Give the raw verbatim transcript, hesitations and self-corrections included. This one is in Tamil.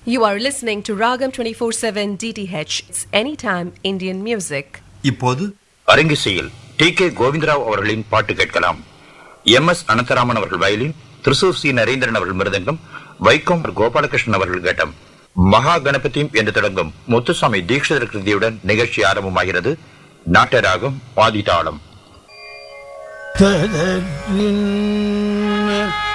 You are listening to Ragam twenty-four seven D T H. It's anytime Indian music. இப்போது அரங்கிசையில் டி கே கோவிந்தராவ் அவர்களின் பாட்டு கேட்கலாம். எம் எஸ் அனந்தராமன் அவர்கள் வயலின், திருசூர் சி நரேந்திரன் அவர்கள் மிருதங்கம், வைக்கம் கோபாலகிருஷ்ணன் அவர்கள் கேட்டம். மகா கணபதியும் என்று தொடங்கும் முத்துசாமி தீட்சிதர் கிருதியுடன் நிகழ்ச்சி ஆரம்பமாகிறது. நாட்டராகம் ஆதிதாளம்.